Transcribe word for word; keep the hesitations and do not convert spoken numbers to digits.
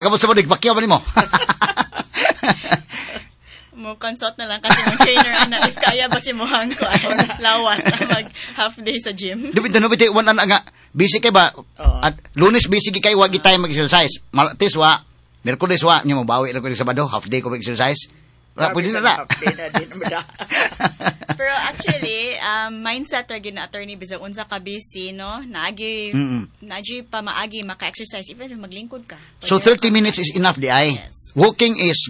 Kamot sa mo, nagpakyaw ba ni mo? Mo consult na lang kasi mo trainer ana if kaya ba si mo hang ko lawas mag half day sa gym. Dupit no bit one ana nga busy kay ba? Oo. At Lunes busy kay wagi tayo mag-exercise. Martes wa, Miyerkules wa, nya mo bawi lang ko sa Sabado, half day ko mag-exercise. Wala pwede na la. Pero actually, um, mindset ra gid na attorney bisag unsa ka busy no, naagi Mm-mm. naagi pa maagi maka-exercise even maglingkod ka. So thirty minutes is enough di ay. Yes. Walking is